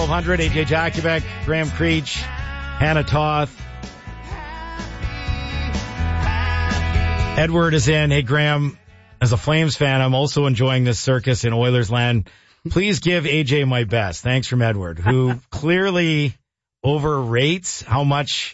1200, AJ Jakubek, Graham Creech, Hannah Toth. Edward is in. Hey, Graham, as a Flames fan, I'm also enjoying this circus in Oilers land. Please give AJ my best. Thanks from Edward, who clearly overrates how much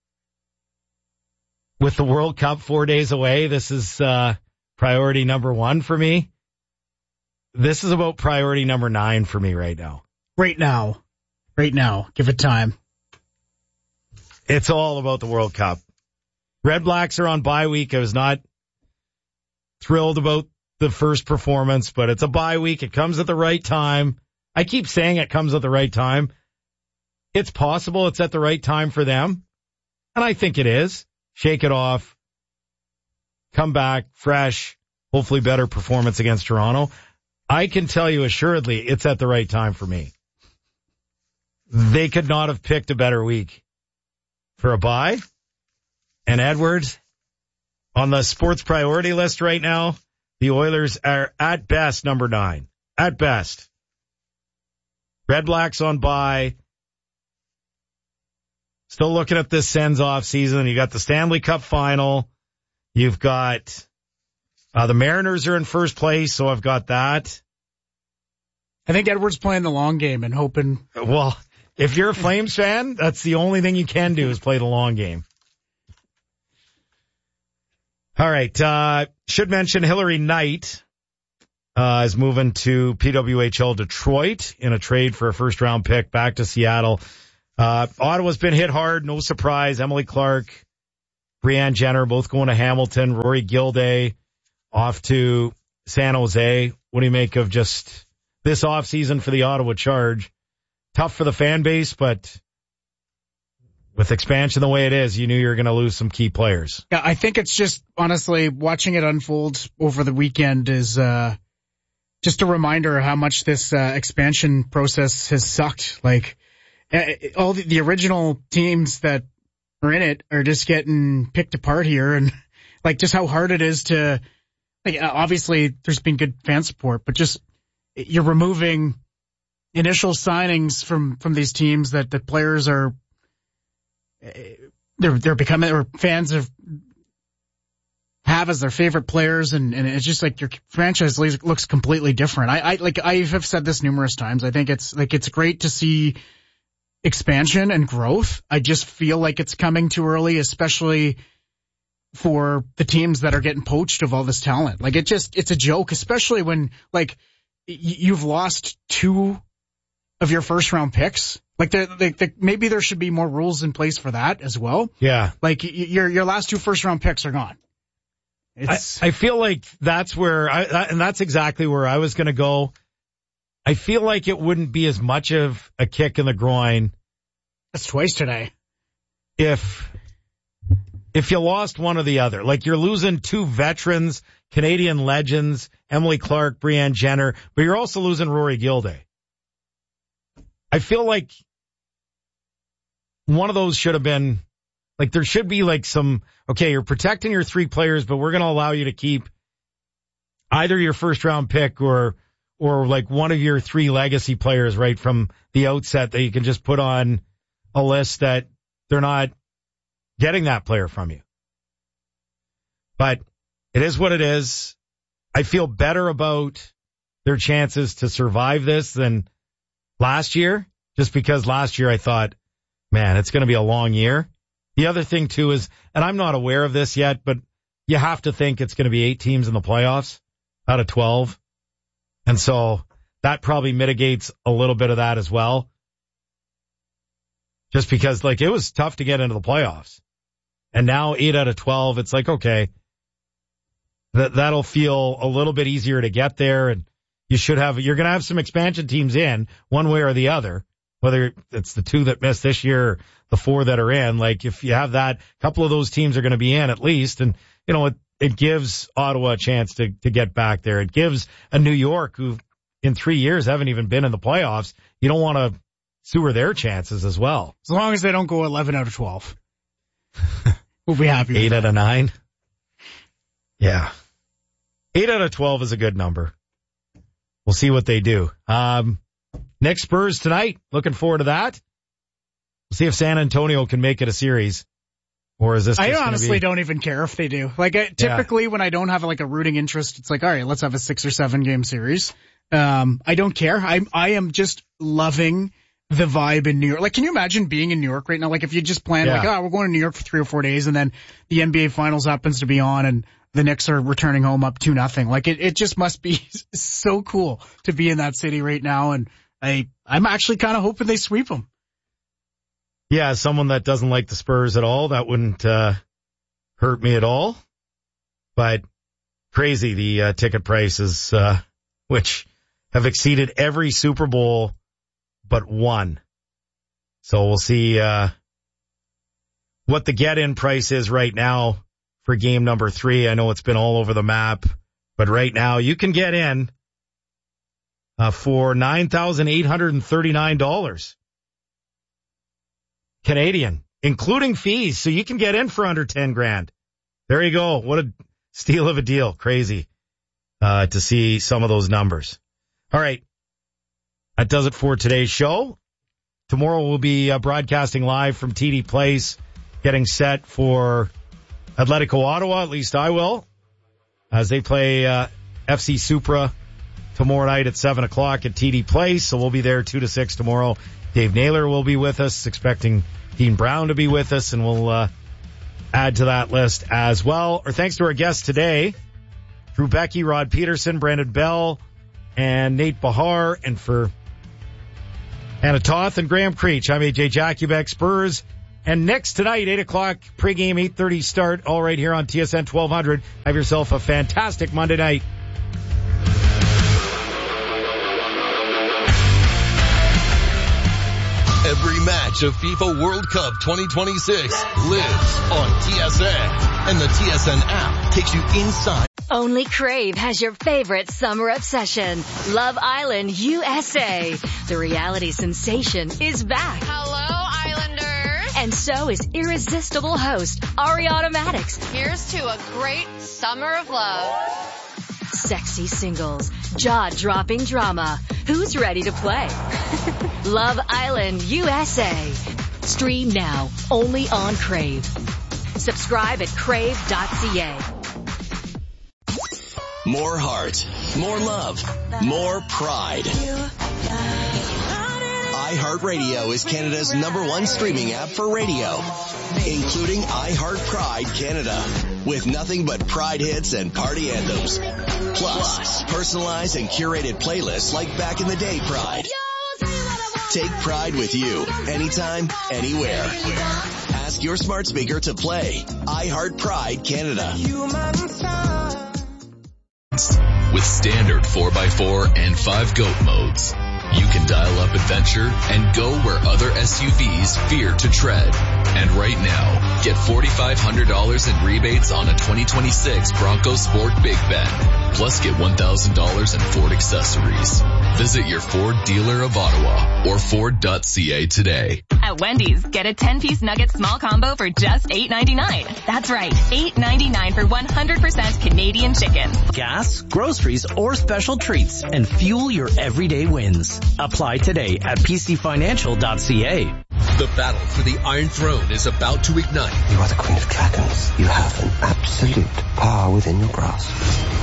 with the World Cup 4 days away. This is priority number 1 for me. This is about priority number 9 for me right now. Right now. Give it time. It's all about the World Cup. Red Blacks are on bye week. I was not thrilled about the first performance, but it's a bye week. It comes at the right time. I keep saying it comes at the right time. It's possible it's at the right time for them, and I think it is. Shake it off. Come back fresh. Hopefully better performance against Toronto. I can tell you assuredly it's at the right time for me. They could not have picked a better week for a bye. And Edwards, on the sports priority list right now, the Oilers are at best number 9. At best. Red Blacks on bye. Still looking at this Sens off season. You got the Stanley Cup final. You've got the Mariners are in first place, so I've got that. I think Edwards playing the long game and hoping. Well, if you're a Flames fan, that's the only thing you can do is play the long game. All right. Should mention Hillary Knight is moving to PWHL Detroit in a trade for a first-round pick back to Seattle. Ottawa's been hit hard. No surprise. Emily Clark, Brianne Jenner, both going to Hamilton. Rory Gilday off to San Jose. What do you make of just this offseason for the Ottawa Charge? Tough for the fan base, but with expansion the way it is, you knew you were going to lose some key players. Yeah, I think it's just, honestly, watching it unfold over the weekend is just a reminder of how much this expansion process has sucked. Like, all the original teams that are in it are just getting picked apart here, and like just how hard it is to, like, obviously there's been good fan support, but just you're removing initial signings from these teams that the players are, they're becoming, or fans have as their favorite players, and it's just like your franchise looks completely different. I have said this numerous times. I think it's great to see expansion and growth. I just feel like it's coming too early, especially for the teams that are getting poached of all this talent. Like, it's a joke, especially when, like, you've lost 2 of your first round picks. Like, maybe there should be more rules in place for that as well. Yeah. Like, your last 2 first round picks are gone. I feel like that's where and that's exactly where I was going to go. I feel like it wouldn't be as much of a kick in the groin. That's twice today. If you lost one or the other, like you're losing 2 veterans, Canadian legends, Emily Clark, Brianne Jenner, but you're also losing Rory Gilday. I feel like one of those should have been, like, there should be like some, okay, you're protecting your 3 players, but we're going to allow you to keep either your first round pick or like one of your 3 legacy players right from the outset that you can just put on a list that they're not getting that player from you. But it is what it is. I feel better about their chances to survive this than last year, just because last year I thought, man, it's going to be a long year. The other thing too is, and I'm not aware of this yet, but you have to think it's going to be 8 teams in the playoffs out of 12. And so that probably mitigates a little bit of that as well. Just because, like, it was tough to get into the playoffs. And now 8 out of 12, it's like, okay, that'll feel a little bit easier to get there. And you're going to have some expansion teams in one way or the other, whether it's the 2 that missed this year or the 4 that are in. Like, if you have that, a couple of those teams are going to be in at least. And, you know, it gives Ottawa a chance to get back there. It gives a New York, who in 3 years haven't even been in the playoffs, you don't want to sewer their chances as well. As long as they don't go 11 out of 12. We'll be happy. 8 out of 9? Yeah. 8 out of 12 is a good number. We'll see what they do. Knicks Spurs tonight. Looking forward to that. We'll see if San Antonio can make it a series. Or is this just I honestly don't even care if they do. Like, typically when I don't have like a rooting interest, it's like, all right, let's have a 6 or 7 game series. I don't care. I am just loving the vibe in New York. Like, can you imagine being in New York right now? Like, if you just planned like, we're going to New York for 3 or 4 days and then the NBA finals happens to be on and the Knicks are returning home up 2-0. Like, it just must be so cool to be in that city right now. And I'm actually kind of hoping they sweep them. Yeah, as someone that doesn't like the Spurs at all, that wouldn't hurt me at all. But crazy, the ticket prices, which have exceeded every Super Bowl but one. So we'll see what the get-in price is right now for game number 3. I know it's been all over the map, but right now you can get in for $9,839 Canadian, including fees. So you can get in for under 10 grand. There you go. What a steal of a deal. Crazy to see some of those numbers. All right. That does it for today's show. Tomorrow we'll be broadcasting live from TD Place, getting set for Atletico Ottawa. At least I will, as they play FC Supra tomorrow night at 7 o'clock at TD Place. So we'll be there 2 to 6 tomorrow. Dave Naylor will be with us, expecting Dean Brown to be with us, and we'll add to that list as well. Our thanks to our guests today, Drew Becky, Rod Peterson, Brandon Bell, and Nate Bahar. And for Anna Toth and Graham Creech, I'm AJ Jakubek. Spurs and Knicks tonight, 8 o'clock pregame, 8:30 start, all right here on TSN 1200. Have yourself a fantastic Monday night. Every match of FIFA World Cup 2026 lives on TSN, and the TSN app takes you inside. Only Crave has your favorite summer obsession, Love Island USA. The reality sensation is back. Hello, Islanders. And so is irresistible host Ariana Maddox. Here's to a great summer of love. Sexy singles, jaw-dropping drama. Who's ready to play? Love Island USA. Stream now, only on Crave. Subscribe at crave.ca. More heart, more love, more pride. iHeartRadio is Canada's #1 streaming app for radio, including iHeart Pride Canada, with nothing but Pride hits and party anthems. Plus, personalized and curated playlists like Back in the Day Pride. Take Pride with you, anytime, anywhere. Ask your smart speaker to play iHeart Pride Canada. With standard 4x4 and 5-GOAT modes, you can dial up adventure and go where other SUVs fear to tread. And right now, get $4,500 in rebates on a 2026 Bronco Sport Big Bend. Plus get $1,000 in Ford accessories. Visit your Ford dealer of Ottawa or Ford.ca today. At Wendy's, get a 10-piece nugget small combo for just $8.99. That's right, $8.99 for 100% Canadian chicken. Gas, groceries, or special treats, and fuel your everyday wins. Apply today at pcfinancial.ca. The battle for the Iron Throne is about to ignite. You are the Queen of Dragons. You have an absolute power within your grasp.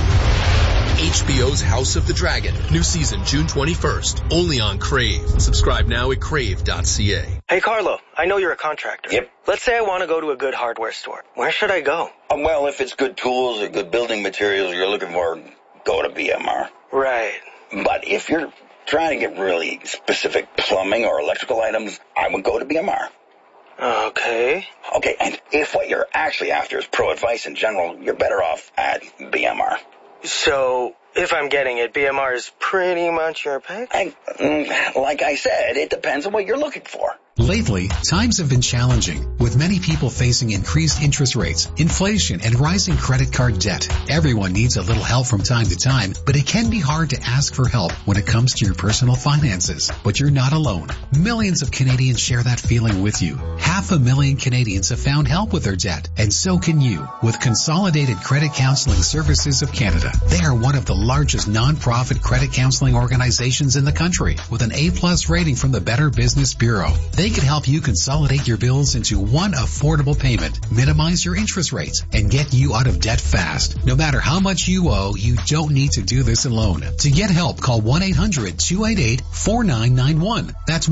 HBO's House of the Dragon. New season June 21st. Only on Crave. Subscribe now at crave.ca. Hey, Carlo, I know you're a contractor. Yep. Let's say I want to go to a good hardware store. Where should I go? Well, if it's good tools or good building materials you're looking for, go to BMR. Right. But if you're trying to get really specific plumbing or electrical items, I would go to BMR. Okay. Okay, and if what you're actually after is pro advice in general, you're better off at BMR. So, if I'm getting it, BMR is pretty much your pick? Like I said, it depends on what you're looking for. Lately, times have been challenging, with many people facing increased interest rates, inflation, and rising credit card debt. Everyone needs a little help from time to time, but it can be hard to ask for help when it comes to your personal finances. But you're not alone. Millions of Canadians share that feeling with you. 500,000 Canadians have found help with their debt, and so can you with Consolidated Credit Counseling Services of Canada. They are one of the largest non-profit credit counseling organizations in the country, with an A+ rating from the Better Business Bureau. They can help you consolidate your bills into one affordable payment, minimize your interest rates, and get you out of debt fast. No matter how much you owe, you don't need to do this alone. To get help, call 1-800-288-4991. That's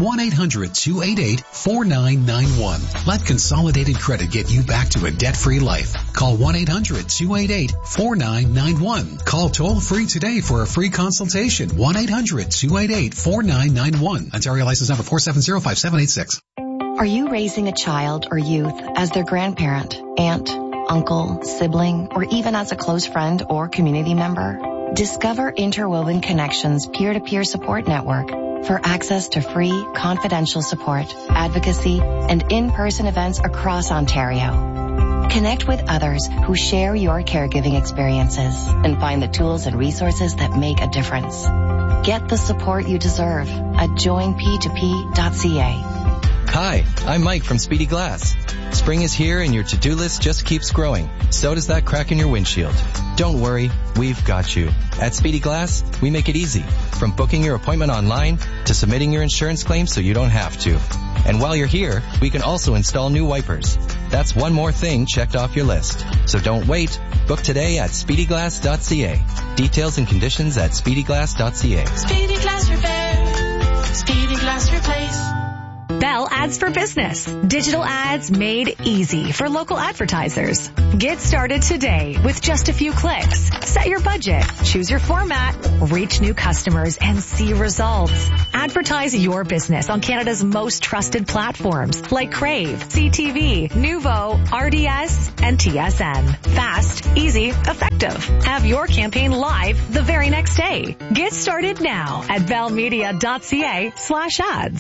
1-800-288-4991. Let Consolidated Credit get you back to a debt-free life. Call 1-800-288-4991. Call toll-free today for a free consultation. 1-800-288-4991. Ontario license number 4705786. Are you raising a child or youth as their grandparent, aunt, uncle, sibling, or even as a close friend or community member? Discover Interwoven Connections peer-to-peer support network for access to free, confidential support, advocacy, and in-person events across Ontario. Connect with others who share your caregiving experiences and find the tools and resources that make a difference. Get the support you deserve at joinp2p.ca. Hi, I'm Mike from Speedy Glass. Spring is here and your to-do list just keeps growing. So does that crack in your windshield. Don't worry, we've got you. At Speedy Glass, we make it easy. From booking your appointment online to submitting your insurance claim so you don't have to. And while you're here, we can also install new wipers. That's one more thing checked off your list. So don't wait. Book today at speedyglass.ca. Details and conditions at speedyglass.ca. Speedy Glass Repair. Speedy Glass Replace. Bell Ads for Business. Digital ads made easy for local advertisers. Get started today with just a few clicks. Set your budget, choose your format, reach new customers, and see results. Advertise your business on Canada's most trusted platforms like Crave, CTV, Nuvo, RDS, and TSN. Fast, easy, effective. Have your campaign live the very next day. Get started now at bellmedia.ca/ads.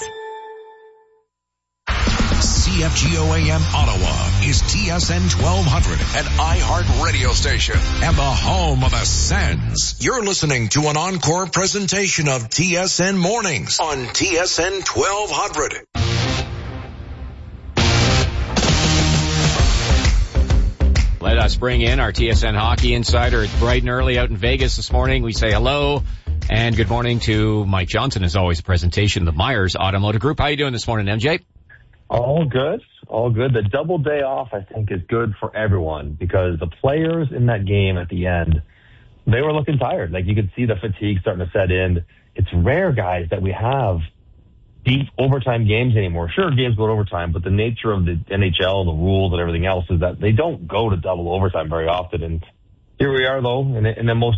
CFGO AM Ottawa is TSN 1200, an iHeart radio station and the home of the Sens. You're listening to an encore presentation of TSN Mornings on TSN 1200. Let us bring in our TSN Hockey Insider. It's bright and early out in Vegas this morning. We say hello and good morning to Mike Johnson. As always, a presentation of the Myers Automotive Group. How you doing this morning, MJ? All good. All good. The double day off, I think, is good for everyone because the players in that game at the end, they were looking tired. Like, you could see the fatigue starting to set in. It's rare, guys, that we have deep overtime games anymore. Sure, games go to overtime, but the nature of the NHL, the rules and everything else is that they don't go to double overtime very often. And here we are, though, in the most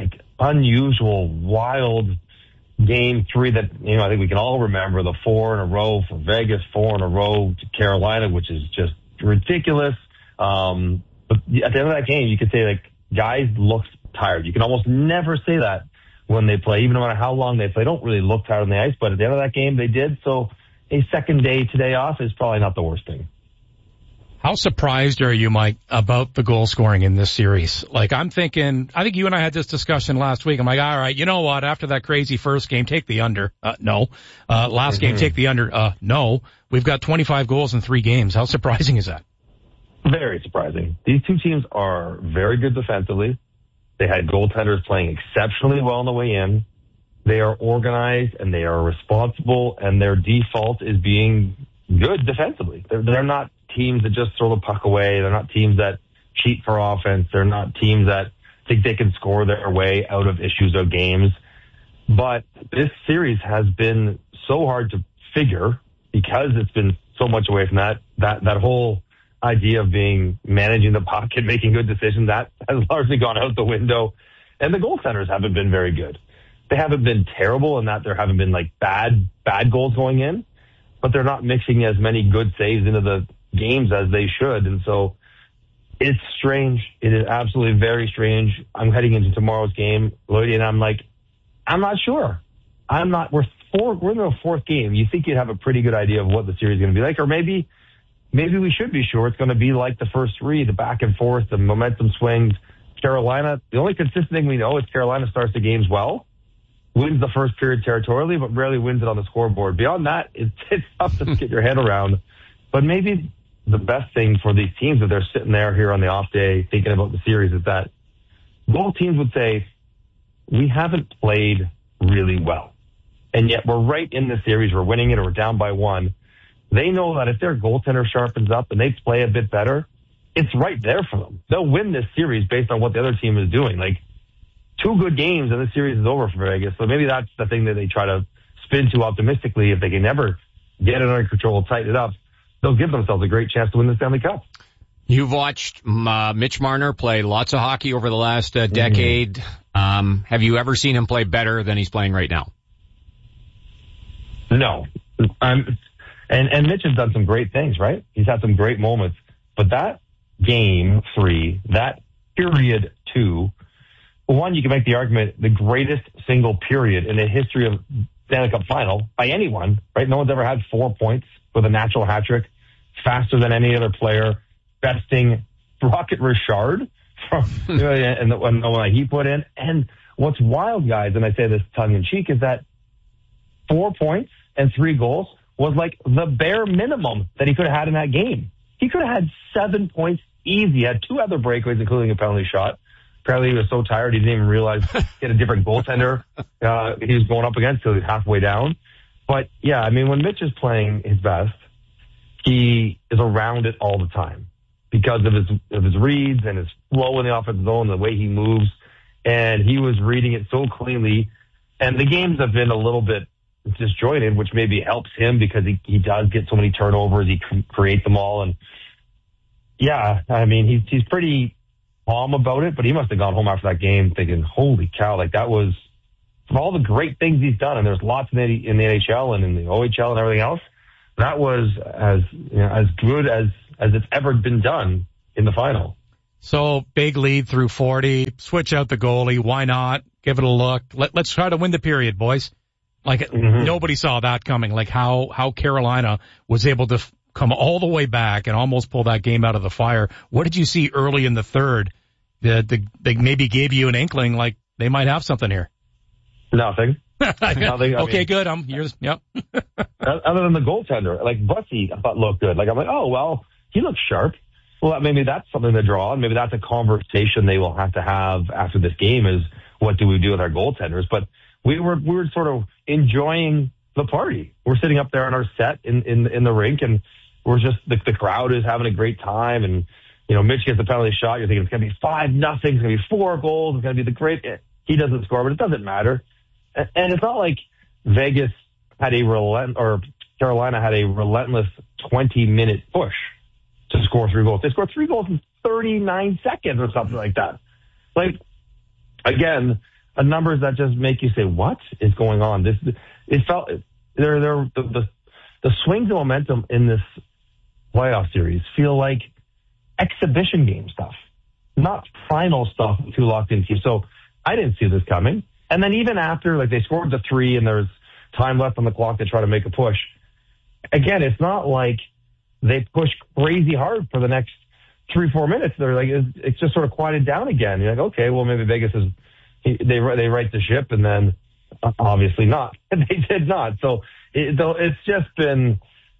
unusual, wild Game 3 that, I think we can all remember, the 4 in a row for Vegas, 4 in a row to Carolina, which is just ridiculous. But at the end of that game, you could say, guys looked tired. You can almost never say that when they play, even no matter how long they play. They don't really look tired on the ice, but at the end of that game, they did. So a second day today off is probably not the worst thing. How surprised are you, Mike, about the goal scoring in this series? I'm thinking, I think you and I had this discussion last week. I'm like, all right, you know what? After that crazy first game, take the under. No. Last game, take the under. No. We've got 25 goals in 3 games. How surprising is that? Very surprising. These two teams are very good defensively. They had goaltenders playing exceptionally well on the way in. They are organized and they are responsible, and their default is being good defensively. They're not teams that just throw the puck away. They're not teams that cheat for offense. They're not teams that think they can score their way out of issues or games. But this series has been so hard to figure because it's been so much away from that whole idea of managing the puck and making good decisions. That has largely gone out the window. And the goaltenders haven't been very good. They haven't been terrible in that there haven't been bad goals going in, but they're not mixing as many good saves into the games as they should. And so it's strange. It is absolutely very strange. I'm heading into tomorrow's game, Lloydie, and I'm not sure. We're we're in the fourth game. You think you'd have a pretty good idea of what the series is going to be like, or maybe we should be sure it's going to be like the first three, the back and forth, the momentum swings. Carolina, the only consistent thing we know is Carolina starts the games well, wins the first period territorially, but rarely wins it on the scoreboard. Beyond that, it's tough to get your head around. But maybe the best thing for these teams, if they're sitting there here on the off day thinking about the series, is that both teams would say, we haven't played really well. And yet we're right in the series. We're winning it or we're down by one. They know that if their goaltender sharpens up and they play a bit better, it's right there for them. They'll win this series based on what the other team is doing. Like, 2 good games and the series is over for Vegas. So maybe that's the thing that they try to spin too optimistically. If they can never get it under control, tighten it up, they'll give themselves a great chance to win the Stanley Cup. You've watched Mitch Marner play lots of hockey over the last decade. Have you ever seen him play better than he's playing right now? No. And Mitch has done some great things, right? He's had some great moments. But that game 3, that period 2, one, you can make the argument, the greatest single period in the history of Stanley Cup final by anyone, right? No one's ever had 4 points with a natural hat trick, faster than any other player, besting Rocket Richard from and the one he put in. And what's wild, guys, and I say this tongue in cheek, is that 4 points and 3 goals was like the bare minimum that he could have had in that game. He could have had 7 points easy. He had 2 other breakaways, including a penalty shot. Apparently he was so tired he didn't even realize he had a different goaltender he was going up against till he was halfway down. But yeah, I mean, when Mitch is playing his best, he is around it all the time because of his reads and his flow in the offensive zone, the way he moves. And he was reading it so cleanly. And the games have been a little bit disjointed, which maybe helps him because he does get so many turnovers. He creates them all. And yeah, I mean, he's pretty calm about it, but he must have gone home after that game thinking, holy cow, like that was, from all the great things he's done, and there's lots in the NHL and in the OHL and everything else, that was as good as it's ever been done in the final. So big lead through 40, switch out the goalie. Why not? Give it a look. Let's try to win the period, boys. Like nobody saw that coming. Like how Carolina was able to come all the way back and almost pull that game out of the fire. What did you see early in the third that they maybe gave you an inkling like they might have something here? Nothing. Nothing. Okay, good. Yep. Other than the goaltender, like Bussy, I thought looked good. Like I'm like, oh well, he looks sharp. Well, maybe that's something to draw on. Maybe that's a conversation they will have to have after this game is what do we do with our goaltenders? But we were sort of enjoying the party. We're sitting up there on our set in the rink, and we're just the crowd is having a great time. And you know, Mitch gets the penalty shot. You're thinking it's going to be 5-0. It's going to be 4 goals. It's going to be the great. He doesn't score, but it doesn't matter. And it's not like Vegas had or Carolina had a relentless 20-minute push to score 3 goals. They scored 3 goals in 39 seconds or something like that. Like, again, numbers that just make you say, what is going on? It felt the swings of momentum in this playoff series feel like exhibition game stuff, not final stuff too locked into. So I didn't see this coming. And then even after, like, they scored the 3 and there's time left on the clock to try to make a push. Again, it's not like they push crazy hard for the next 3-4 minutes. They're like, it's just sort of quieted down again. You're like, okay, well, maybe Vegas they right the ship, and then obviously not. They did not. So it's just been,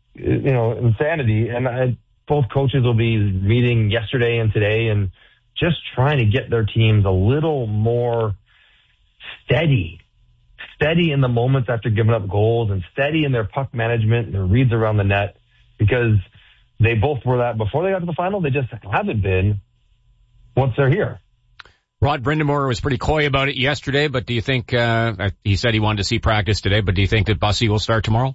insanity. And both coaches will be meeting yesterday and today and just trying to get their teams a little more steady in the moments after giving up goals and steady in their puck management and their reads around the net, because they both were that before they got to the final. They just haven't been once they're here. Rod Brind'Amour was pretty coy about it yesterday, but do you think, he said he wanted to see practice today, but do you think that Bussy will start tomorrow?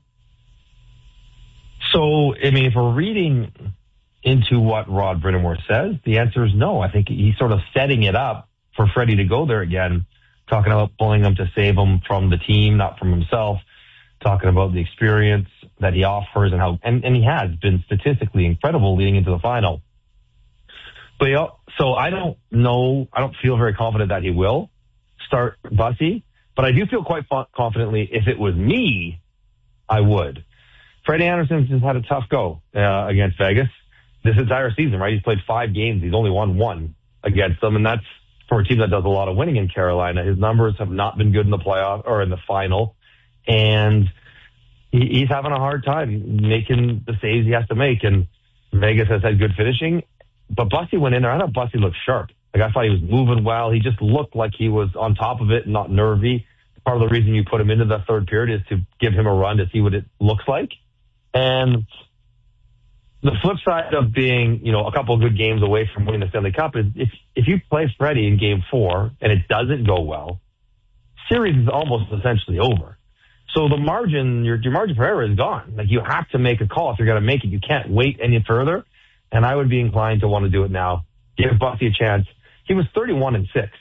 So, I mean, if we're reading into what Rod Brind'Amour says, the answer is no. I think he's sort of setting it up for Freddie to go there again, talking about pulling him to save him from the team, not from himself, talking about the experience that he offers and how, and he has been statistically incredible leading into the final. But so I don't know, I don't feel very confident that he will start Bussy, But I do feel quite confidently if it was me, I would. Freddie Anderson's just had a tough go against Vegas this entire season, right? He's played 5 games. He's only won 1 against them, and that's for a team that does a lot of winning in Carolina. His numbers have not been good in the playoff or in the final, and he's having a hard time making the saves he has to make, and Vegas has had good finishing. But Bussy went in there. I thought Bussy looked sharp. Like, I thought he was moving well. He just looked like he was on top of it and not nervy. Part of the reason you put him into the third period is to give him a run to see what it looks like. And the flip side of being, a couple of good games away from winning the Stanley Cup is if you play Freddie in game 4 and it doesn't go well, series is almost essentially over. So the margin, your margin for error is gone. Like, you have to make a call if you're going to make it. You can't wait any further. And I would be inclined to want to do it now. Give Bussy a chance. He was 31-6.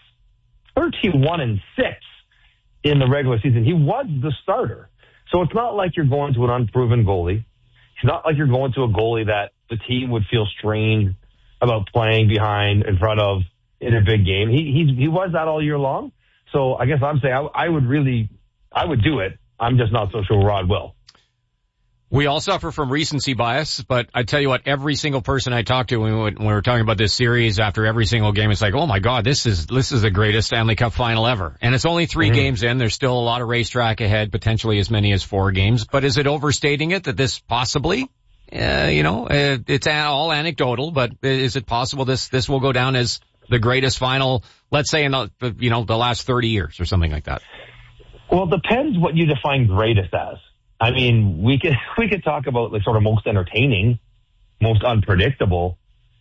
31-6 in the regular season. He was the starter. So it's not like you're going to an unproven goalie. It's not like you're going to a goalie that the team would feel strained about playing behind in front of in a big game. He was that all year long. So I guess I'm saying I would do it. I'm just not so sure Rod will. We all suffer from recency bias, but I tell you what, every single person I talked to when we were talking about this series after every single game, it's like, oh my God, this is the greatest Stanley Cup final ever. And it's only 3 games in. There's still a lot of racetrack ahead, potentially as many as 4 games. But is it overstating it that this possibly, it's all anecdotal, but is it possible this will go down as the greatest final, let's say in the last 30 years or something like that? Well, it depends what you define greatest as. I mean, we could talk about like sort of most entertaining, most unpredictable,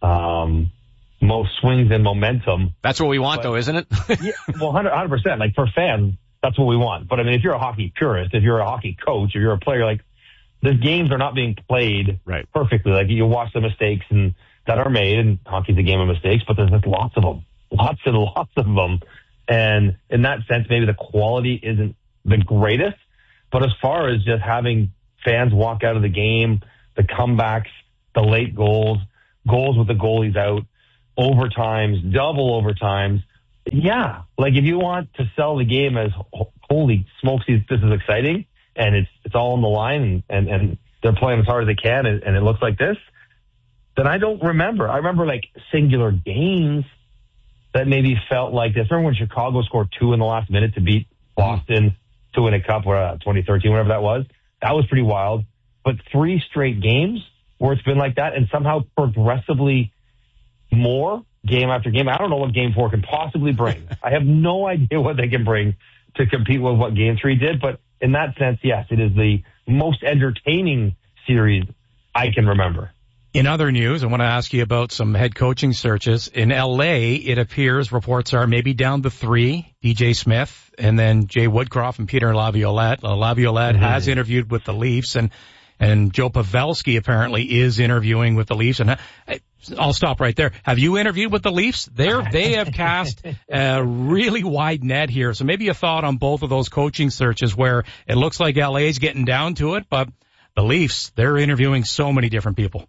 most swings and momentum. That's what we want, though, isn't it? Yeah, well, 100%. Like, for fans, that's what we want. But I mean, if you're a hockey purist, if you're a hockey coach, if you're a player, like, the games are not being played perfectly. Like, you watch the mistakes that are made, and hockey's a game of mistakes, but there's just lots of them, lots and lots of them. And in that sense, maybe the quality isn't the greatest. But as far as just having fans walk out of the game, the comebacks, the late goals with the goalies out, overtimes, double overtimes, yeah. Like, if you want to sell the game as, holy smokes, this is exciting, and it's all on the line, and they're playing as hard as they can, and it looks like this, then I don't remember. I remember, like, singular games that maybe felt like this. Remember when Chicago scored 2 in the last minute to beat Boston to win a cup, 2013, whatever that was? That was pretty wild. But 3 straight games where it's been like that, and somehow progressively more game after game. I don't know what game 4 can possibly bring. I have no idea what they can bring to compete with what game 3 did. But in that sense, yes, it is the most entertaining series I can remember. In other news, I want to ask you about some head coaching searches. In L.A., it appears reports are maybe down to 3, DJ Smith, and then Jay Woodcroft and Peter Laviolette. Laviolette has interviewed with the Leafs, and Joe Pavelski apparently is interviewing with the Leafs. And I'll stop right there. Have you interviewed with the Leafs? They have cast a really wide net here. So maybe a thought on both of those coaching searches where it looks like L.A. is getting down to it, but the Leafs, they're interviewing so many different people.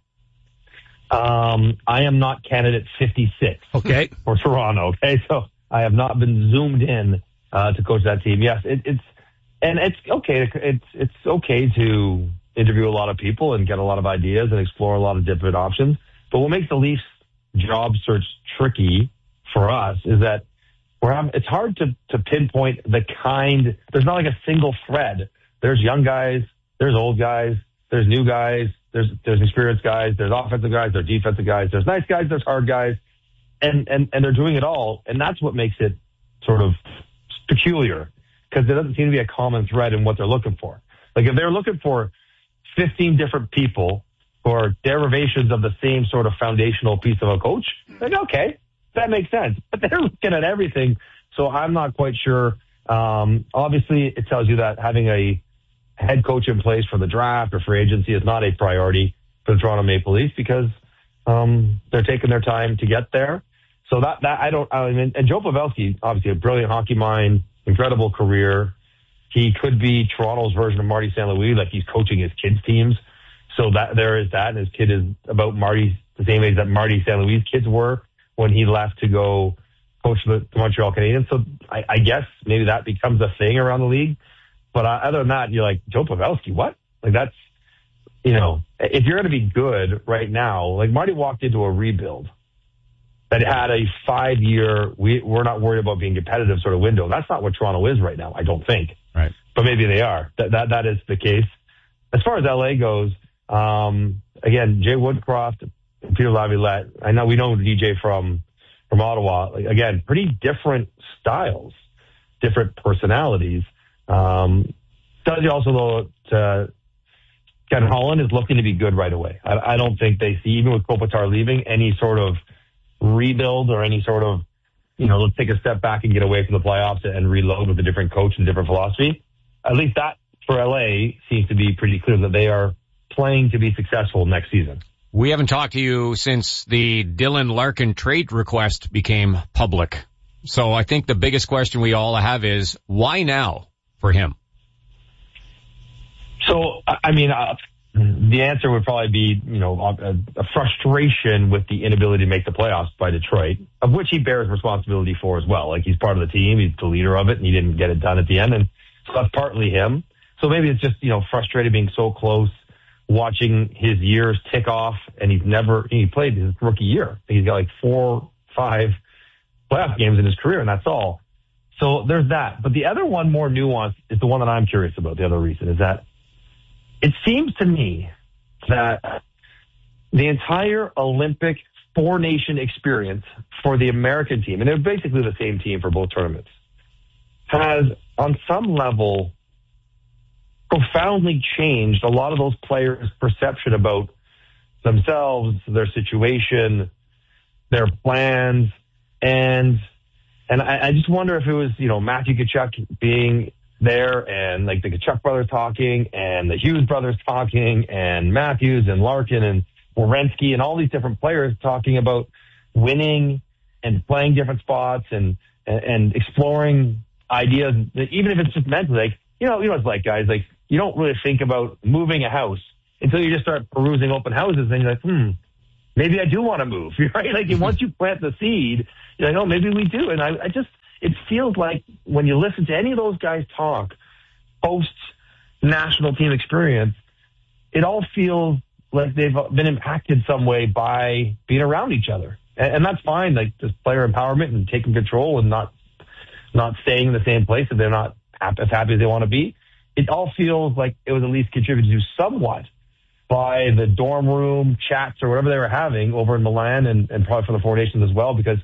I am not candidate 56. Okay. For Toronto. Okay. So I have not been zoomed in, to coach that team. Yes. It's okay. It's okay to interview a lot of people and get a lot of ideas and explore a lot of different options. But what makes the Leafs job search tricky for us is that it's hard to pinpoint there's not like a single thread. There's young guys, there's old guys, there's new guys, there's experienced guys, there's offensive guys, there's defensive guys, there's nice guys, there's hard guys, and they're doing it all, and that's what makes it sort of peculiar, because there doesn't seem to be a common thread in what they're looking for. Like, if they're looking for 15 different people who are derivations of the same sort of foundational piece of a coach, like, okay, that makes sense. But they're looking at everything, so I'm not quite sure. Obviously, it tells you that having a head coach in place for the draft or free agency is not a priority for the Toronto Maple Leafs, because they're taking their time to get there. So and Joe Pavelski, obviously a brilliant hockey mind, incredible career. He could be Toronto's version of Marty St. Louis, like he's coaching his kids' teams. So there is that, and his kid is about the same age that Marty St. Louis' kids were when he left to go coach the Montreal Canadiens. So I guess maybe that becomes a thing around the league. But other than that, you're like, Joe Pavelski, what? Like that's, if you're going to be good right now, like Marty walked into a rebuild that had a 5-year, we're not worried about being competitive sort of window. That's not what Toronto is right now, I don't think. Right. But maybe they are. That is the case. As far as LA goes, again, Jay Woodcroft, Peter Laviolette, we know DJ from Ottawa. Again, pretty different styles, different personalities. Tells you also though, Ken Holland is looking to be good right away. I don't think they see, even with Kopitar leaving, any sort of rebuild or any sort of, let's take a step back and get away from the playoffs and reload with a different coach and different philosophy. At least that for LA seems to be pretty clear that they are playing to be successful next season. We haven't talked to you since the Dylan Larkin trade request became public. So I think the biggest question we all have is, why now for him? So, the answer would probably be, a frustration with the inability to make the playoffs by Detroit, of which he bears responsibility for as well. Like, he's part of the team, he's the leader of it, and he didn't get it done at the end. And so that's partly him. So maybe it's just, frustrated being so close, watching his years tick off, and he played his rookie year. He's got like 4-5 playoff games in his career, and that's all. So there's that. But the other one, more nuanced, is the one that I'm curious about. The other reason is that it seems to me that the entire Olympic four-nation experience for the American team, and they're basically the same team for both tournaments, has on some level profoundly changed a lot of those players' perception about themselves, their situation, their plans, and I just wonder if it was, Matthew Tkachuk being there and like the Tkachuk brothers talking and the Hughes brothers talking and Matthews and Larkin and Werenski and all these different players talking about winning and playing different spots and exploring ideas that even if it's just mentally, like, what it's like, guys, like you don't really think about moving a house until you just start perusing open houses and you're like, maybe I do want to move, right? Like once you plant the seed, you're like, oh, maybe we do. And it feels like when you listen to any of those guys talk post-national team experience, it all feels like they've been impacted some way by being around each other. And that's fine, like just player empowerment and taking control and not staying in the same place if they're not as happy as they want to be. It all feels like it was at least contributed to somewhat by the dorm room chats or whatever they were having over in Milan and probably for the Four Nations as well, because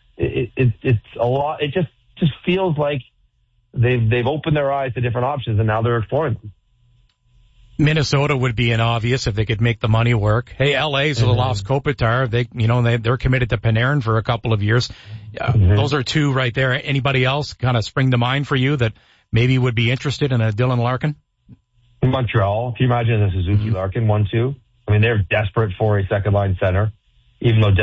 it's a lot. It just feels like they've opened their eyes to different options and now they're exploring them. Minnesota would be an obvious if they could make the money work. Hey, LA's lost Kopitar. They're committed to Panarin for a couple of years. Those are two right there. Anybody else kind of spring to mind for you that maybe would be interested in a Dylan Larkin? Montreal. Can you imagine a Suzuki Larkin 1-2? I mean, they're desperate for a second line center, even though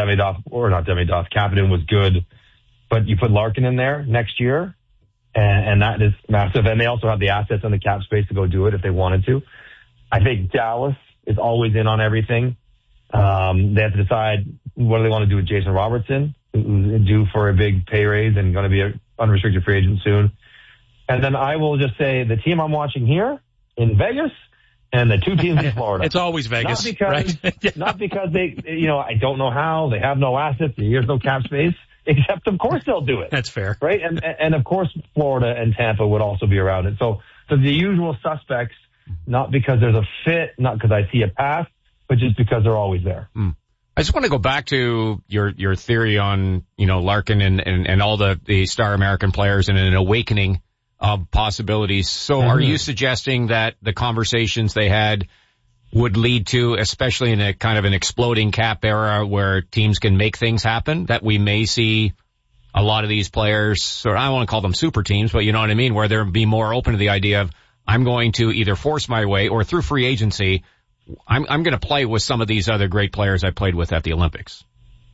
Kapanen was good. But you put Larkin in there next year, and that is massive. And they also have the assets and the cap space to go do it if they wanted to. I think Dallas is always in on everything. They have to decide what do they want to do with Jason Robertson, who's due for a big pay raise and going to be an unrestricted free agent soon. And then I will just say the team I'm watching here in Vegas and the two teams in Florida. It's always Vegas, not because they, I don't know how. They have no assets. There's no cap space. Except, of course, they'll do it. That's fair. Right? And of course, Florida and Tampa would also be around it. So the usual suspects, not because there's a fit, not because I see a path, but just because they're always there. I just want to go back to your theory on, Larkin and all the star American players and an awakening of possibilities. So are you suggesting that the conversations they had would lead to, especially in a kind of an exploding cap era where teams can make things happen, that we may see a lot of these players, or I don't want to call them super teams, but you know what I mean, where they'll be more open to the idea of, I'm going to either force my way or through free agency, I'm going to play with some of these other great players I played with at the Olympics.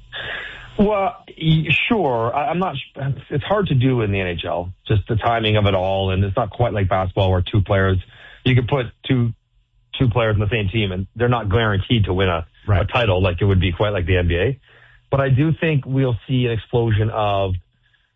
Well, sure. It's hard to do in the NHL, just the timing of it all. And it's not quite like basketball where two players, you could put two players in the same team and they're not guaranteed to win a title like it would be quite like the NBA. But I do think we'll see an explosion of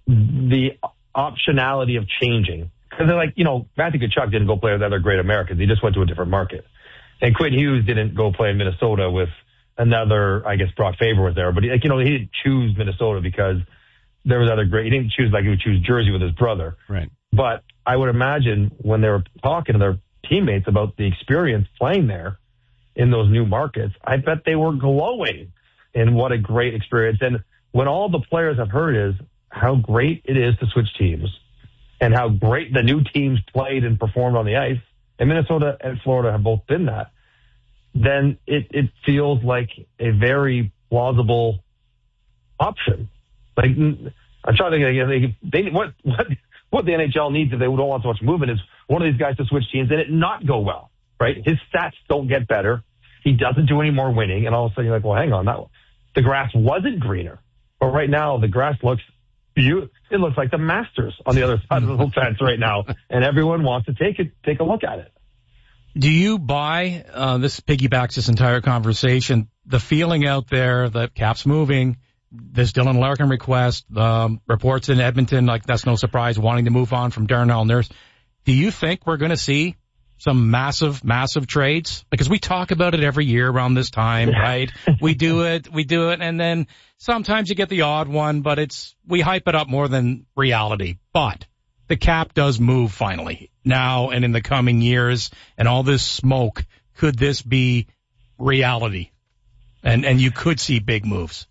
the optionality of changing. Because they're like, Matthew Tkachuk didn't go play with other great Americans. He just went to a different market. And Quinn Hughes didn't go play in Minnesota with another, I guess Brock Faber was there. But, he didn't choose Minnesota because there was other great. He didn't choose like he would choose Jersey with his brother. Right. But I would imagine when they were talking to their teammates about the experience playing there in those new markets, I bet they were glowing in what a great experience. And when all the players have heard is how great it is to switch teams and how great the new teams played and performed on the ice, and Minnesota and Florida have both been that, then it feels like a very plausible option. Like, I'm trying to think, what the NHL needs if they don't want so much movement is one of these guys to switch teams and it not go well, right? His stats don't get better. He doesn't do any more winning. And all of a sudden you're like, well, hang on, the grass wasn't greener. But right now the grass looks beautiful. It looks like the Masters on the other side of the fence right now. And everyone wants to take a look at it. Do you buy, this piggybacks this entire conversation, the feeling out there that Cap's moving, this Dylan Larkin request, reports in Edmonton, like that's no surprise, wanting to move on from Darnell Nurse. Do you think we're going to see some massive, massive trades? Because we talk about it every year around this time, right? We do it, and then sometimes you get the odd one, but we hype it up more than reality. But the Cap does move finally now and in the coming years, and all this smoke, could this be reality? And you could see big moves.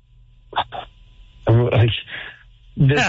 Like this,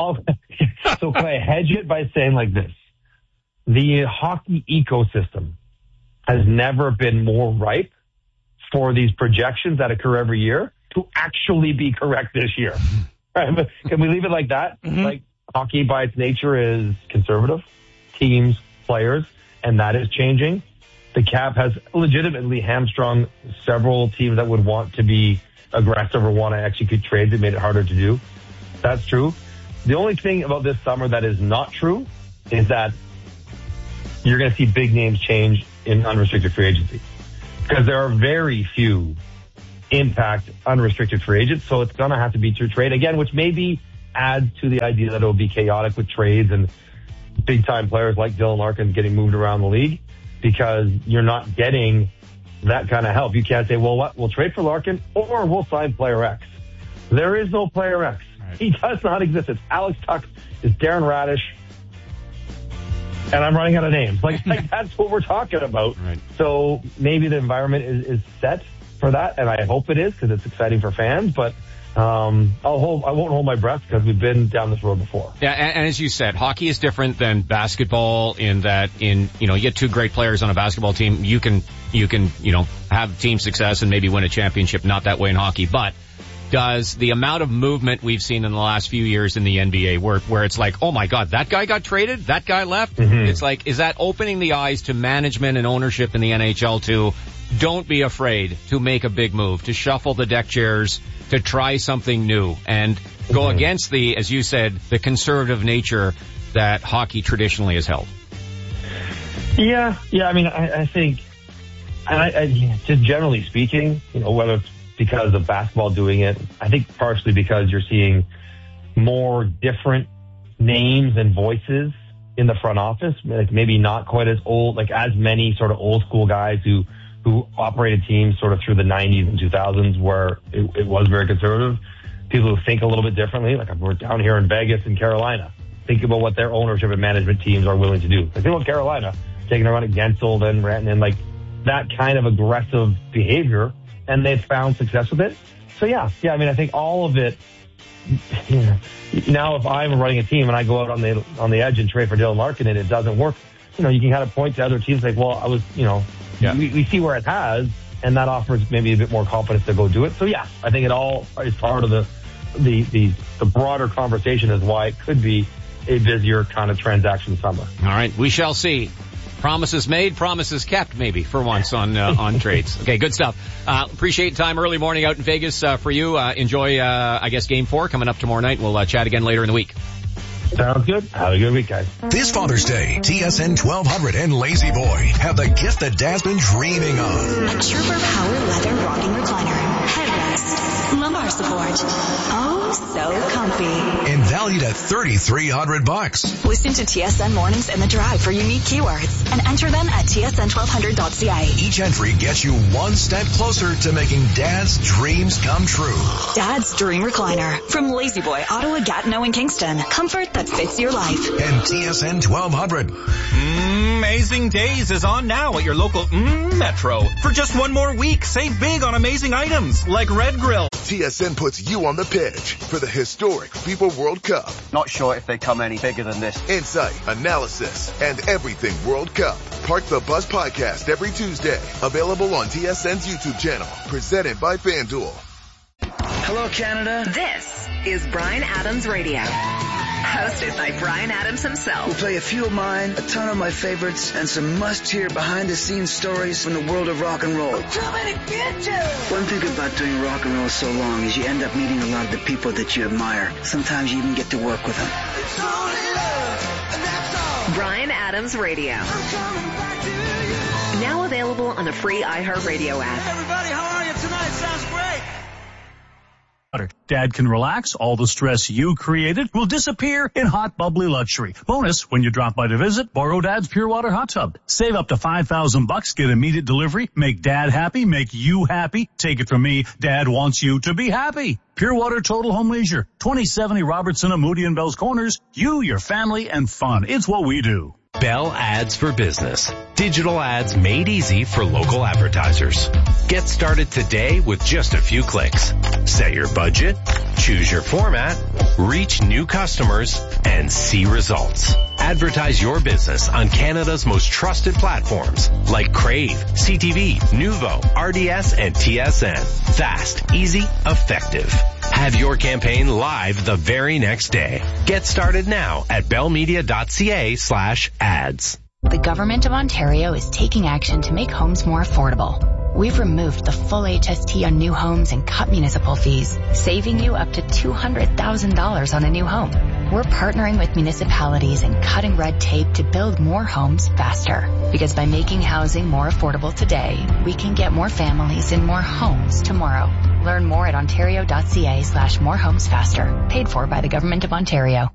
so can I hedge it by saying like this? The hockey ecosystem has never been more ripe for these projections that occur every year to actually be correct this year. Right? Can we leave it like that? Mm-hmm. Like, hockey by its nature is conservative, teams, players, and that is changing. The Cap has legitimately hamstrung several teams that would want to be aggressive or want to execute trades. It made it harder to do. That's true. The only thing about this summer that is not true is that you're going to see big names change in unrestricted free agency because there are very few impact unrestricted free agents. So it's going to have to be through trade again, which maybe adds to the idea that it will be chaotic with trades and big time players like Dylan Larkin getting moved around the league because you're not getting that kind of help. You can't say, well, what? We'll trade for Larkin or we'll sign player X. There is no player X. Right. He does not exist. It's Alex Tuch. It's Darren Radish. And I'm running out of names. Like that's what we're talking about. Right. So maybe the environment is set for that, and I hope it is because it's exciting for fans. But I won't hold my breath because we've been down this road before. Yeah, and as you said, hockey is different than basketball in that you get two great players on a basketball team, you can have team success and maybe win a championship. Not that way in hockey, but does the amount of movement we've seen in the last few years in the NBA where it's like, oh my God, that guy got traded, that guy left. Mm-hmm. It's like, is that opening the eyes to management and ownership in the NHL to don't be afraid to make a big move, to shuffle the deck chairs, to try something new and go against the, as you said, the conservative nature that hockey traditionally has held? Yeah. I mean, I think, just generally speaking, whether it's because of basketball doing it, I think partially because you're seeing more different names and voices in the front office, like maybe not quite as old, like as many sort of old school guys who operated teams sort of through the 90s and 2000s where it was very conservative. People who think a little bit differently, like we're down here in Vegas and Carolina. Think about what their ownership and management teams are willing to do. Like think about Carolina, taking a run at Gensel, then Rantanen, like that kind of aggressive behavior, and they've found success with it. So yeah, I mean, I think all of it, now if I'm running a team and I go out on the edge and trade for Dylan Larkin and it doesn't work, you can kind of point to other teams like, well, I was, we see where it has, and that offers maybe a bit more confidence to go do it. So yeah, I think it all is part of the broader conversation is why it could be a busier kind of transaction summer. All right, we shall see. Promises made, promises kept, maybe for once on trades. Okay, good stuff. Appreciate time early morning out in Vegas for you. Enjoy, I guess, Game 4 coming up tomorrow night. We'll chat again later in the week. Sounds good. Have a good week, guys. This Father's Day, TSN 1200 and Lazy Boy have the gift that Dad's been dreaming of. A Trooper Power Leather Rocking Recliner. Headrest. Lumbar car support. Oh, so comfy. And valued at $3,300. Listen to TSN Mornings in the Drive for unique keywords and enter them at tsn1200.ca. Each entry gets you one step closer to making Dad's dreams come true. Dad's Dream Recliner from La-Z-Boy, Ottawa, Gatineau, and Kingston. Comfort that fits your life. And TSN 1200. Amazing Days is on now at your local Metro. For just one more week, save big on amazing items like Red Grill. TSN puts you on the pitch for the historic FIFA World Cup. Not sure if they come any bigger than this. Insight, analysis, and everything World Cup. Park the Bus podcast every Tuesday. Available on TSN's YouTube channel. Presented by FanDuel. Hello, Canada. This is Bryan Adams Radio. Hosted by Bryan Adams himself. We'll play a few of mine, a ton of my favorites, and some must-hear behind-the-scenes stories from the world of rock and roll. I'm coming to get you! One thing about doing rock and roll so long is you end up meeting a lot of the people that you admire. Sometimes you even get to work with them. It's only love, and that's all. Bryan Adams Radio. I'm coming back to you. Now available on the free iHeartRadio app. Hey, everybody, how are you tonight? Sounds great. Dad can relax. All the stress you created will disappear in hot, bubbly luxury. Bonus, when you drop by to visit, borrow Dad's Pure Water Hot Tub. Save up to $5,000, get immediate delivery, make Dad happy, make you happy. Take it from me, Dad wants you to be happy. Pure Water Total Home Leisure, 2070 Robertson and Moody and Bell's Corners. You, your family, and fun. It's what we do. Bell Ads for Business. Digital ads made easy for local advertisers. Get started today with just a few clicks. Set your budget, choose your format, reach new customers, and see results. Advertise your business on Canada's most trusted platforms like Crave, CTV, Nuvo, RDS, and TSN. Fast, easy, effective. Have your campaign live the very next day. Get started now at bellmedia.ca/ads. The Government of Ontario is taking action to make homes more affordable. We've removed the full HST on new homes and cut municipal fees, saving you up to $200,000 on a new home. We're partnering with municipalities and cutting red tape to build more homes faster. Because by making housing more affordable today, we can get more families in more homes tomorrow. Learn more at ontario.ca/morehomesfaster. Paid for by the Government of Ontario.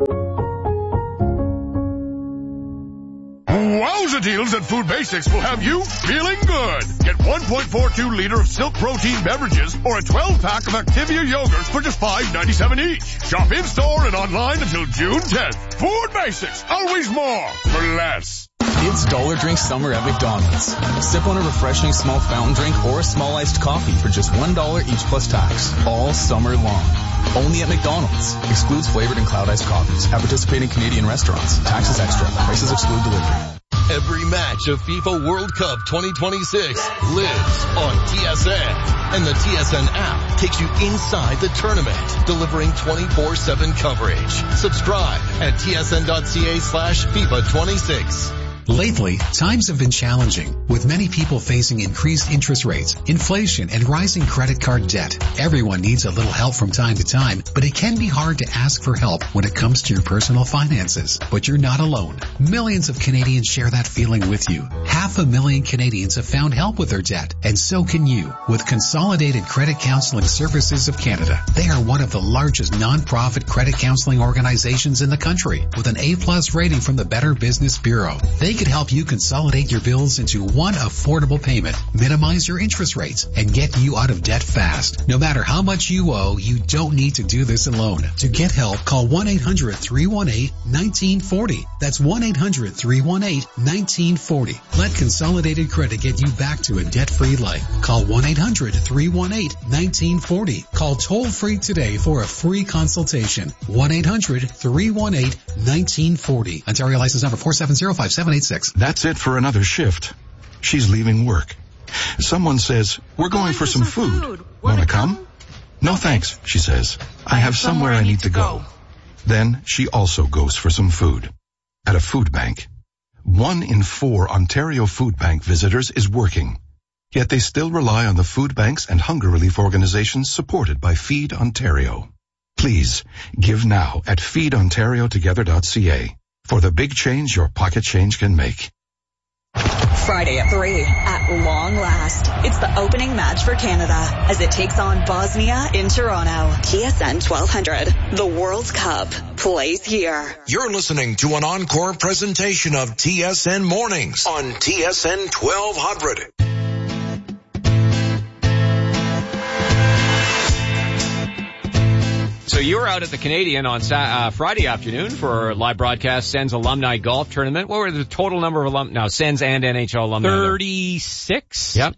Wowza deals at Food Basics will have you feeling good. Get 1.42 liter of Silk Protein beverages or a 12-pack of Activia yogurt for just $5.97 each. Shop in-store and online until June 10th. Food Basics, always more for less. It's Dollar Drink Summer at McDonald's. Sip on a refreshing small fountain drink or a small iced coffee for just $1 each plus tax, all summer long. Only at McDonald's. Excludes flavored and cloud iced coffees at participating Canadian restaurants. Taxes extra. Prices exclude delivery. Every match of FIFA World Cup 2026 lives on TSN. And the TSN app takes you inside the tournament, delivering 24/7 coverage. Subscribe at tsn.ca/FIFA26. Lately, times have been challenging, with many people facing increased interest rates, inflation, and rising credit card debt. Everyone needs a little help from time to time, but it can be hard to ask for help when it comes to your personal finances. But you're not alone. Millions of Canadians share that feeling with you. 500,000 Canadians have found help with their debt, and so can you with Consolidated Credit Counseling Services of Canada. They are one of the largest non-profit credit counseling organizations in the country, with an A+ rating from the Better Business Bureau. They could help you consolidate your bills into one affordable payment, minimize your interest rates, and get you out of debt fast. No matter how much you owe, you don't need to do this alone. To get help, call 1-800-318-1940. That's 1-800-318-1940. Let Consolidated Credit get you back to a debt-free life. Call 1-800-318-1940. Call toll-free today for a free consultation. 1-800-318-1940. Ontario license number 4705786. That's it for another shift. She's leaving work. Someone says, we're going for some food. Wanna come? No thanks, she says. I have somewhere I need to go. Then she also goes for some food. At a food bank. 1 in 4 Ontario food bank visitors is working. Yet they still rely on the food banks and hunger relief organizations supported by Feed Ontario. Please, give now at feedontariotogether.ca. For the big change your pocket change can make. Friday at 3. At long last, it's the opening match for Canada as it takes on Bosnia in Toronto. TSN 1200. The World Cup plays here. You're listening to an encore presentation of TSN Mornings on TSN 1200. So you were out at the Canadian on Friday afternoon for a live broadcast, Sens Alumni Golf Tournament. What were the total number of Sens and NHL alumni? 36. Yep.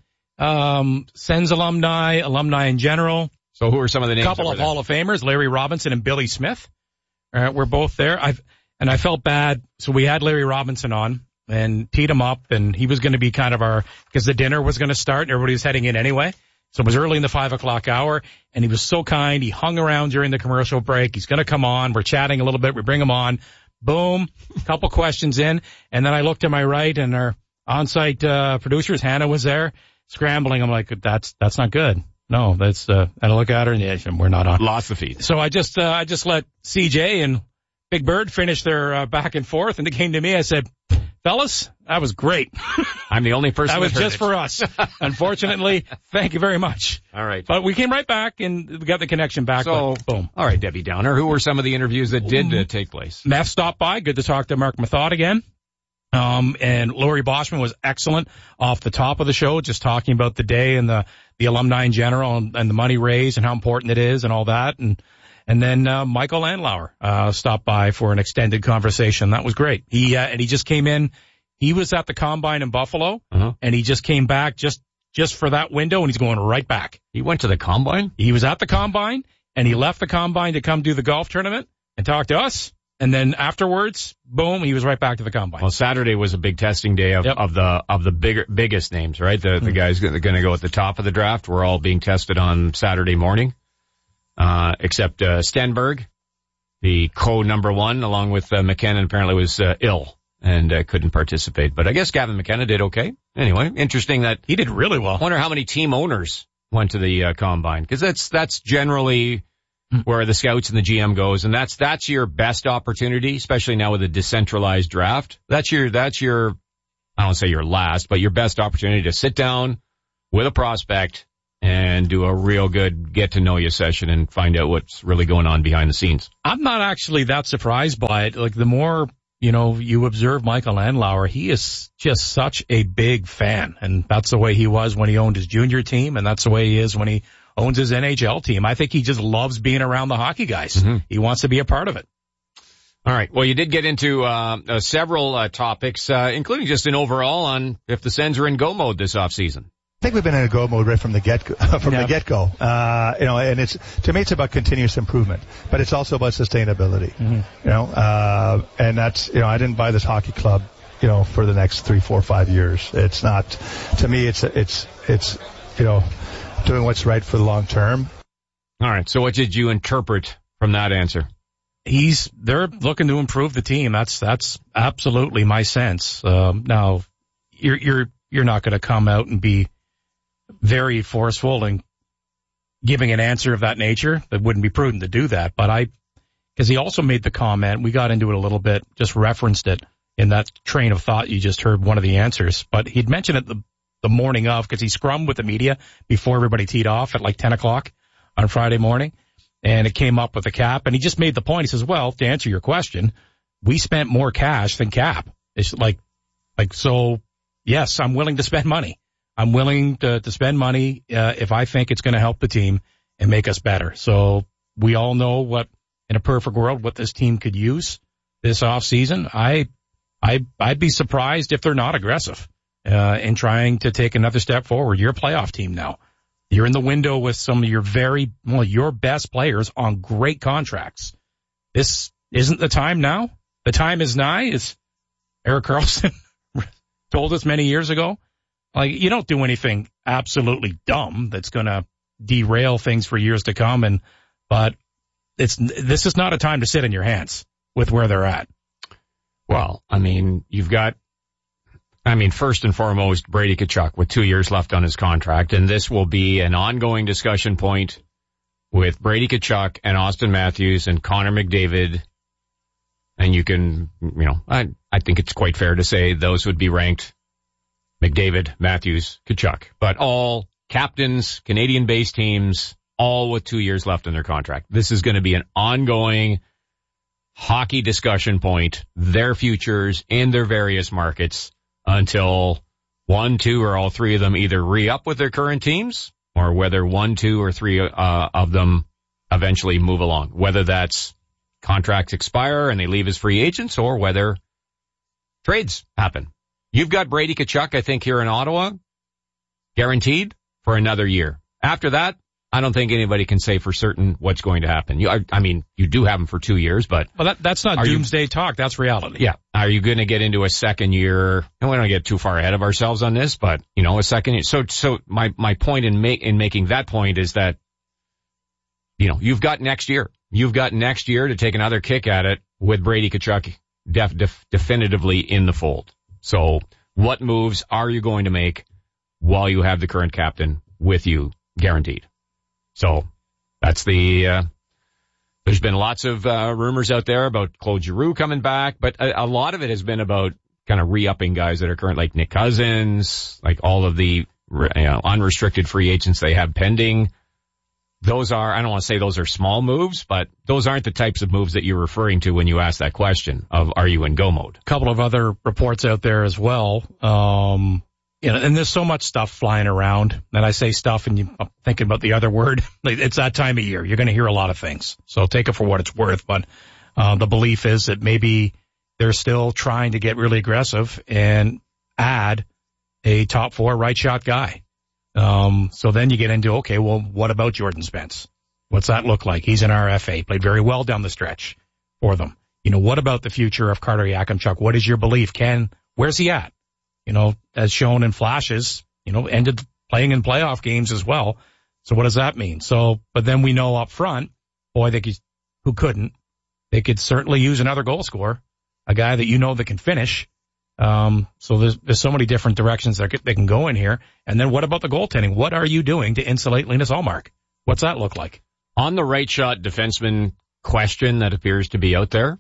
Sens alumni in general. So who are some of the names? A couple of Hall of Famers, Larry Robinson and Billy Smith. We're both there. I felt bad. So we had Larry Robinson on and teed him up, and he was going to be kind of because the dinner was going to start and everybody was heading in anyway. So it was early in the 5 o'clock hour, and he was so kind. He hung around during the commercial break. He's going to come on. We're chatting a little bit. We bring him on. Boom. Couple questions in. And then I looked to my right, and our on-site producers, Hannah, was there scrambling. I'm like, that's not good. No, that's, and I look at her, and yeah, we're not on. Lost the feed. So I just let CJ and Big Bird finish their back and forth, and they came to me. I said, fellas, that was great. I'm the only person that was heard just it. for us. Unfortunately, thank you very much. All right. But we came right back and we got the connection back. So, boom. All right, Debbie Downer. Who were some of the interviews that did take place? Meth stopped by. Good to talk to Mark Mathod again. And Lori Boschman was excellent off the top of the show, just talking about the day and the alumni in general and the money raised and how important it is and all that. And then Michael Landlauer stopped by for an extended conversation. That was great. He just came in. He was at the Combine in Buffalo, and he just came back just for that window, and he's going right back. He went to the Combine? He was at the Combine, and he left the Combine to come do the golf tournament and talk to us. And then afterwards, boom, he was right back to the Combine. Well, Saturday was a big testing day of the biggest names, right? The guys that are going to go at the top of the draft were all being tested on Saturday morning. Except Stenberg, the number one, along with McKenna, apparently was ill and couldn't participate. But I guess Gavin McKenna did okay. Anyway, interesting that he did really well. I wonder how many team owners went to the Combine, because that's generally where the scouts and the GM goes, and that's your best opportunity, especially now with a decentralized draft. That's your I don't say your last, but your best opportunity to sit down with a prospect and do a real good get-to-know-you session and find out what's really going on behind the scenes. I'm not actually that surprised by it. Like, the more, you observe Michael Landlauer, he is just such a big fan. And that's the way he was when he owned his junior team, and that's the way he is when he owns his NHL team. I think he just loves being around the hockey guys. Mm-hmm. He wants to be a part of it. All right. Well, you did get into several topics, including just an overall on if the Sens are in go mode this offseason. I think we've been in a go mode right from the get-go. And to me, it's about continuous improvement, but it's also about sustainability. Mm-hmm. And that's, I didn't buy this hockey club, for the next 3, 4, 5 years. It's not, to me, it's doing what's right for the long term. All right. So what did you interpret from that answer? They're looking to improve the team. That's absolutely my sense. Now, you're not going to come out and be very forceful and giving an answer of that nature. That wouldn't be prudent to do that. But because he also made the comment, we got into it a little bit, just referenced it in that train of thought you just heard one of the answers. But he'd mentioned it the morning of, because he scrummed with the media before everybody teed off at like 10 o'clock on Friday morning. And it came up with the cap. And he just made the point. He says, well, to answer your question, we spent more cash than cap. It's like so, yes, I'm willing to spend money. I'm willing to spend money if I think it's going to help the team and make us better. So we all know what, in a perfect world, what this team could use this off season. I'd be surprised if they're not aggressive in trying to take another step forward. You're a playoff team now. You're in the window with some of your best players on great contracts. This isn't the time now. The time is nigh, as Erik Karlsson told us many years ago. Like, you don't do anything absolutely dumb that's going to derail things for years to come. But this is not a time to sit in your hands with where they're at. Well, first and foremost, Brady Tkachuk with 2 years left on his contract, and this will be an ongoing discussion point with Brady Tkachuk and Austin Matthews and Connor McDavid. And you can, I think it's quite fair to say those would be ranked McDavid, Matthews, Tkachuk. But all captains, Canadian-based teams, all with 2 years left in their contract. This is going to be an ongoing hockey discussion point, their futures in their various markets, until 1, 2, or all three of them either re-up with their current teams, or whether 1, 2, or 3 of them eventually move along. Whether that's contracts expire and they leave as free agents, or whether trades happen. You've got Brady Tkachuk, I think, here in Ottawa, guaranteed for another year. After that, I don't think anybody can say for certain what's going to happen. You do have him for 2 years, but... Well, that's not doomsday talk. That's reality. Yeah. Are you going to get into a second year? And we don't get too far ahead of ourselves on this, but, a second year. So my point in making that point is that, you've got next year. You've got next year to take another kick at it with Brady Tkachuk definitively in the fold. So what moves are you going to make while you have the current captain with you guaranteed? So that's there's been lots of rumors out there about Claude Giroux coming back, but a lot of it has been about kind of re-upping guys that are current, like Nick Cousins, like all of the unrestricted free agents they have pending. Those are, I don't want to say those are small moves, but those aren't the types of moves that you're referring to when you ask that question of, are you in go mode? A couple of other reports out there as well. And there's so much stuff flying around, and I say stuff and I'm thinking about the other word. It's that time of year. You're going to hear a lot of things. So take it for what it's worth. But, the belief is that maybe they're still trying to get really aggressive and add a top 4 right shot guy. So then you get into, okay, well, what about Jordan Spence? What's that look like? He's an RFA, played very well down the stretch for them. What about the future of Carter Yakimchuk? What is your belief? Where's he at? As shown in flashes, ended playing in playoff games as well. So what does that mean? But then we know up front, boy, they could certainly use another goal scorer, a guy that that can finish. So there's so many different directions they can go in here. And then what about the goaltending? What are you doing to insulate Linus Ullmark? What's that look like? On the right shot defenseman question that appears to be out there,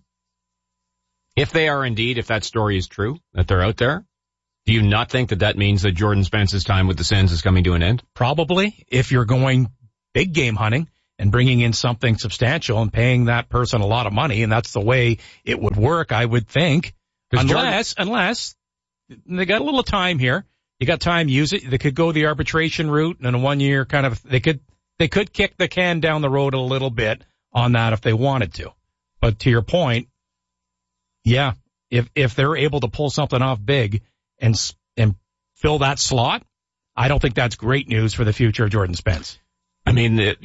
if that story is true, that they're out there, do you not think that means that Jordan Spence's time with the Sens is coming to an end? Probably, if you're going big game hunting and bringing in something substantial and paying that person a lot of money, and that's the way it would work, I would think. Unless they got a little time here. You got time, use it. They could go the arbitration route, and in a 1 year kind of, they could kick the can down the road a little bit on that if they wanted to. But to your point, yeah, if they're able to pull something off big and fill that slot, I don't think that's great news for the future of Jordan Spence. I mean, the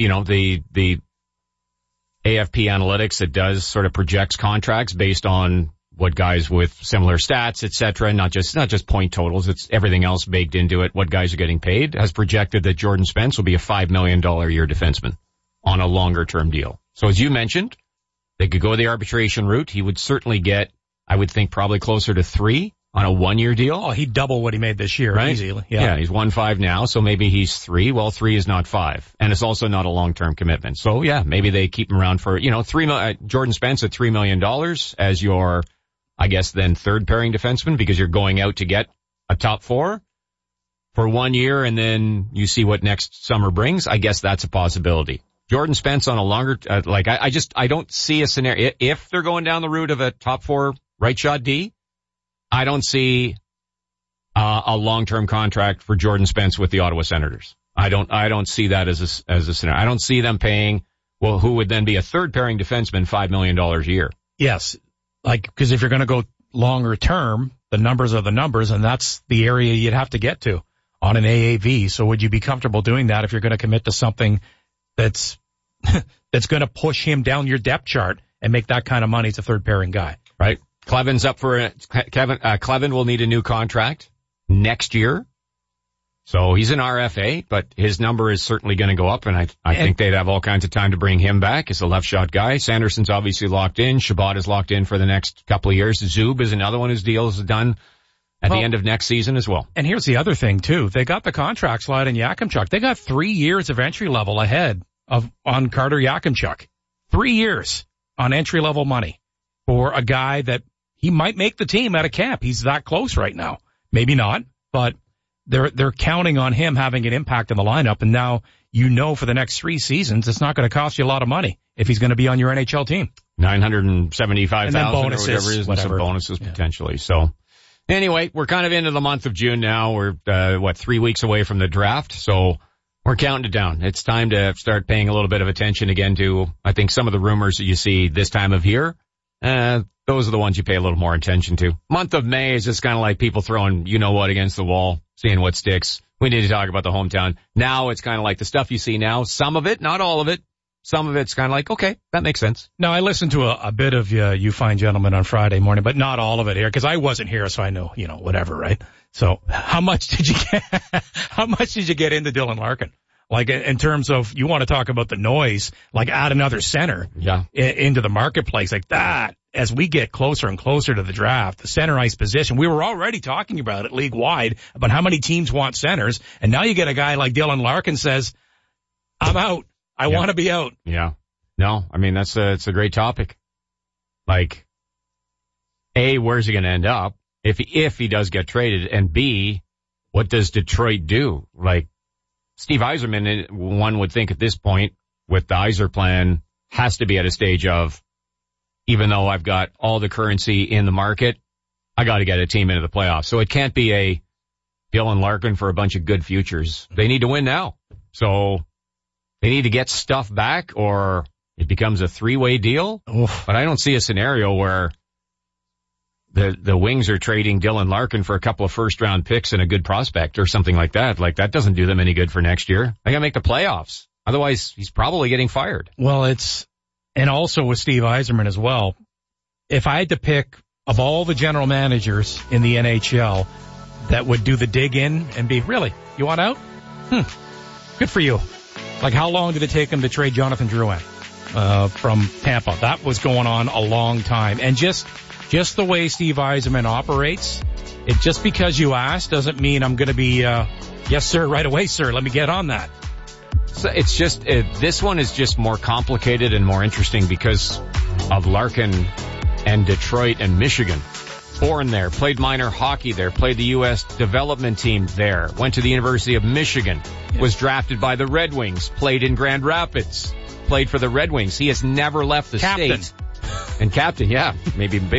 AFP analytics, it does sort of projects contracts based on what guys with similar stats, et cetera, not just point totals, it's everything else baked into it, what guys are getting paid, has projected that Jordan Spence will be a $5 million a year defenseman on a longer term deal. So as you mentioned, they could go the arbitration route. He would certainly get, I would think, probably closer to 3 on a 1 year deal. Oh, he'd double what he made this year, right? Easily. Yeah, he's 1.5 now, so maybe he's 3. Well, 3 is not 5. And it's also not a long-term commitment. So yeah, maybe they keep him around for, Jordan Spence at $3 million as your, I guess, then third pairing defenseman, because you're going out to get a top 4 for 1 year and then you see what next summer brings. I guess that's a possibility. Jordan Spence on a longer, I don't see a scenario. If they're going down the route of a top 4 right shot D, I don't see a long-term contract for Jordan Spence with the Ottawa Senators. I don't see that as a scenario. I don't see them paying, who would then be a third pairing defenseman, $5 million a year. Yes. Because if you're going to go longer term, the numbers are the numbers, and that's the area you'd have to get to on an AAV. So would you be comfortable doing that if you're going to commit to something that's going to push him down your depth chart and make that kind of money as a third pairing guy? Right. Cleven's up for Cleven will need a new contract next year. So he's an RFA, but his number is certainly going to go up, and I think they'd have all kinds of time to bring him back as a left shot guy. Sanderson's obviously locked in. Shabbat is locked in for the next couple of years. Zub is another one whose deal is done at the end of next season as well. And here's the other thing too. They got the contract slide in Yakimchuk. They got 3 years of entry level ahead on Carter Yakimchuk. 3 years on entry level money for a guy that he might make the team out of camp. He's that close right now. Maybe not, but they're counting on him having an impact in the lineup, and now for the next 3 seasons it's not going to cost you a lot of money if he's going to be on your NHL team. $975,000 or whatever it is, and some bonuses Yeah. potentially. So anyway, we're kind of into the month of June now. We're 3 weeks away from the draft, so we're counting it down. It's time to start paying a little bit of attention again to, I think, some of the rumors that you see this time of year. Those are the ones you pay a little more attention to. Month of May is just kind of like people throwing you-know-what against the wall, seeing what sticks. We need to talk about the hometown. Now it's kind of like the stuff you see now. Some of it, not all of it. Some of it's kind of like, okay, that makes sense. Now, I listened to a bit of You Fine Gentlemen on Friday morning, but not all of it here, because I wasn't here, so I know, whatever, right? So how much did you get into Dylan Larkin? Like, in terms of, you want to talk about the noise, like add another center into the marketplace like that. As we get closer and closer to the draft, the center ice position, we were already talking about it league-wide, about how many teams want centers, and now you get a guy like Dylan Larkin says, I'm out. I want to be out. Yeah. No, I mean, it's a great topic. Like, A, where's he going to end up if he does get traded? And B, what does Detroit do? Like, Steve Yzerman, one would think at this point, with the Yzer plan, has to be at a stage of, even though I've got all the currency in the market, I got to get a team into the playoffs. So it can't be a Dylan Larkin for a bunch of good futures. They need to win now. So they need to get stuff back, or it becomes a 3-way deal. Oof. But I don't see a scenario where the Wings are trading Dylan Larkin for a couple of first-round picks and a good prospect or something like that. Like, that doesn't do them any good for next year. They got to make the playoffs. Otherwise, he's probably getting fired. Well, and also with Steve Yzerman as well, if I had to pick of all the general managers in the NHL that would do the dig in and be, really, you want out? Good for you. Like, how long did it take him to trade Jonathan Drouin from Tampa? That was going on a long time. And just the way Steve Yzerman operates, just because you ask doesn't mean I'm going to be, yes, sir, right away, sir. Let me get on that. So it's just, this one is just more complicated and more interesting because of Larkin and Detroit and Michigan. Born there, played minor hockey there, played the U.S. development team there, went to the University of Michigan, was drafted by the Red Wings, played in Grand Rapids, played for the Red Wings. He has never left the state. And captain, maybe big.